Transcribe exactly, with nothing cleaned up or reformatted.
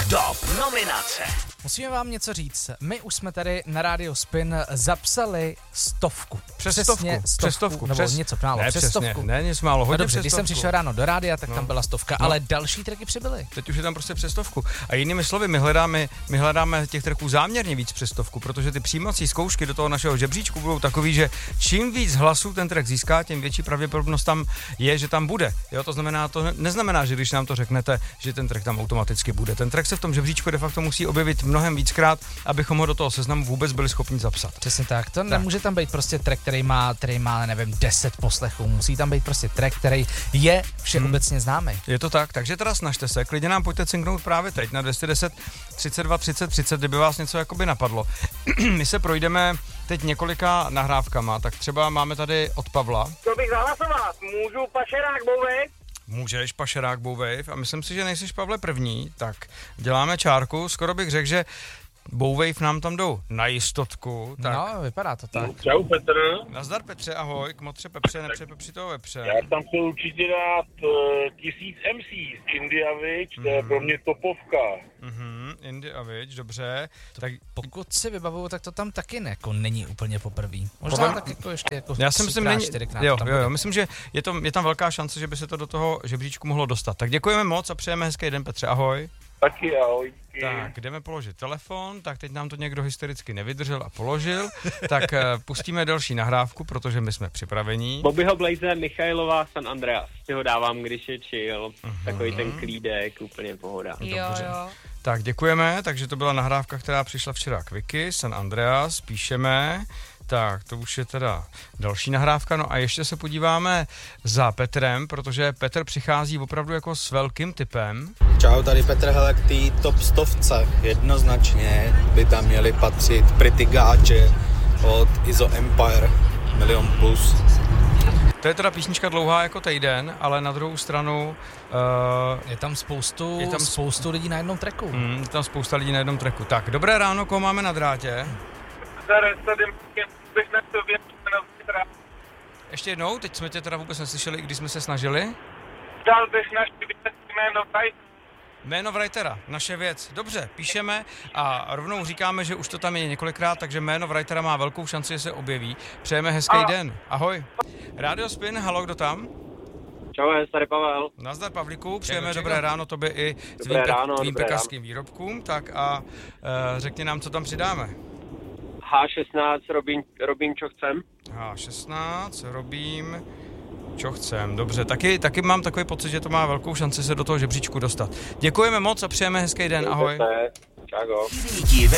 Top nominace. Musíme vám něco říct. My už jsme tady na Radio Spin zapsali stovku. Přes Přesně stovku. stovku. Přes stovku. Nebo přes... něco málo. Ne, přes přesně. stovku. Ne, nic málo. Hodně No dobře, přes když jsem stovku. přišel ráno do rádia, tak no. tam byla stovka, no. ale další tracky přibyly. Teď už je tam prostě přes stovku. A jinými slovy, my hledáme, my hledáme těch tracků záměrně víc přes stovku, protože ty přijímací zkoušky do toho našeho žebříčku budou takový, že čím víc hlasů ten track získá, tím větší pravděpodobnost tam je, že tam bude. Jo, to znamená, to neznamená, že když nám to řeknete, že ten track tam automaticky bude. Ten track se v tom žebříčku de facto musí objevit mnohem víckrát, abychom ho do toho seznamu vůbec byli schopni zapsat. Přesně tak. To tak. nemůže tam být prostě track, který má, který má, nevím, deset poslechů. Musí tam být prostě track, který je všeobecně hmm. známý. Je to tak, takže teda snažte se, klidně nám pojďte cinknout právě teď na dvě deset třicet dva třicet třicet, kdyby vás něco jakoby napadlo. My se projdeme teď několika nahrávkama, tak třeba máme tady od Pavla. Chtěl bych zahlasovat, můžu Pašerák Bowwave? Můžeš, Pašerák Bowwave, a myslím si, že nejsiš, Pavle, první, tak děláme čárku, skoro bych řekl, že Bowwave nám tam jdou na jistotku. Tak. No, vypadá to tak. Čau Petr. Nazdar Petře, ahoj, kmotře Pepře, nepřepepři toho vepře. Já tam chtěl určitě dát uh, tisíc em cé z India Witch, to je pro mě topovka. Mhm, India Witch, dobře. Tak Pokud si vybavuju, tak to tam taky ne, jako není úplně poprvý. Možná Povím- tak jako ještě jako já si myslím, třikrát, není, čtyřikrát jo, tam jo, bude. jo, myslím, že je, to, je tam velká šance, že by se to do toho žebříčku mohlo dostat. Tak děkujeme moc a přejeme hezký den, Petře, ahoj. Taky ahoj. Tak, jdeme položit telefon, tak teď nám to někdo hystericky nevydržel a položil, tak uh, pustíme další nahrávku, protože my jsme připravení. Bobbyho Blaze, Michailová, San Andreas. Si ho dávám, když je chill, uh-huh. takový ten klídek, úplně pohoda. Jo, jo. Tak děkujeme, takže to byla nahrávka, která přišla včera k Vicky, San Andreas, píšeme. Tak, to už je teda další nahrávka, no a ještě se podíváme za Petrem, protože Petr přichází opravdu jako s velkým typem. Čau, tady Petr, hele, k té top stovce jednoznačně by tam měly patřit Pretty Gáče od Izo Empire, milion plus. To je teda písnička dlouhá jako týden, ale na druhou stranu uh, Je tam spoustu, Je tam spoustu lidí na jednom tracku. mm, je tam spousta lidí na jednom tracku. Tak, dobré ráno, koho máme na drátě? Tady, tady bych na to věděl, Ještě jednou, teď jsme tě teda vůbec neslyšeli, i když jsme se snažili. dal bych naši věc jméno Kaj. Jméno writera, naše věc. Dobře, píšeme a rovnou říkáme, že už to tam je několikrát, takže jméno writera má velkou šanci, že se objeví. Přejeme hezký A- den. Ahoj. Radio Spin, halo, kdo tam? Čau, tady Pavel. Nazdar, Pavlíku, přejeme Čego, dobré čego? ráno tobě i Dobré tvým, pe- ráno, tvým dobré pekařským výrobkům. Tak a uh, řekni nám, co tam přidáme. há šestnáct, Robin, Robin čo chcem. há šestnáct, Robím, čo chcem. Dobře, taky, taky mám takový pocit, že to má velkou šanci se do toho žebříčku dostat. Děkujeme moc a přejeme hezký den, ahoj. Čau. Díky ve